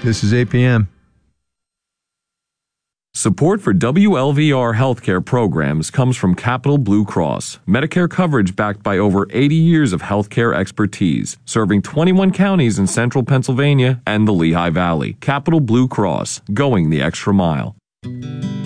This is APM. Support for WLVR healthcare programs comes from Capital Blue Cross, Medicare coverage backed by over 80 years of healthcare expertise, serving 21 counties in central Pennsylvania and the Lehigh Valley. Capital Blue Cross, going the extra mile.